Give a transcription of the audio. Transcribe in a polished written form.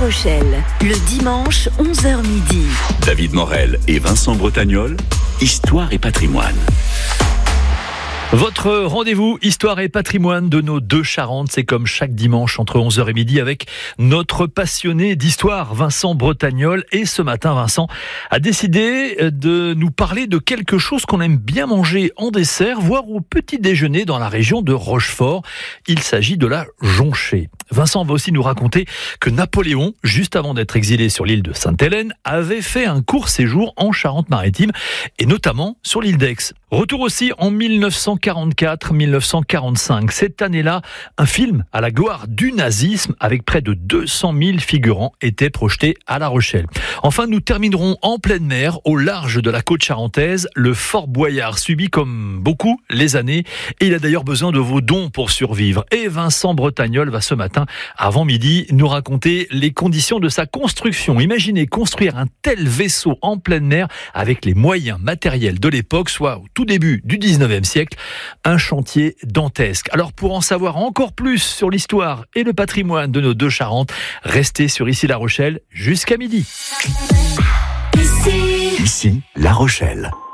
Rochelle, le dimanche 11h midi. David Morel et Vincent Bretagnol, Histoire et patrimoine. Votre rendez-vous Histoire et patrimoine de nos deux Charentes, c'est comme chaque dimanche entre 11h et midi avec notre passionné d'histoire, Vincent Bretagnol. Et ce matin, Vincent a décidé de nous parler de quelque chose qu'on aime bien manger en dessert, voire au petit déjeuner dans la région de Rochefort. Il s'agit de la jonchée. Vincent va aussi nous raconter que Napoléon, juste avant d'être exilé sur l'île de Sainte-Hélène, avait fait un court séjour en Charente-Maritime et notamment sur l'île d'Aix. Retour aussi en 1944-1945. Cette année-là, un film à la gloire du nazisme avec près de 200 000 figurants était projeté à La Rochelle. Enfin, nous terminerons en pleine mer, au large de la côte charentaise, le Fort Boyard, subi comme beaucoup les années. Et il a d'ailleurs besoin de vos dons pour survivre. Et Vincent Bretagnol va ce matin, avant midi, nous raconter les conditions de sa construction. Imaginez construire un tel vaisseau en pleine mer avec les moyens matériels de l'époque, soit au tout début du 19e siècle, un chantier dantesque. Alors pour en savoir encore plus sur l'histoire et le patrimoine de nos deux Charentes, restez sur Ici La Rochelle jusqu'à midi. Ici La Rochelle.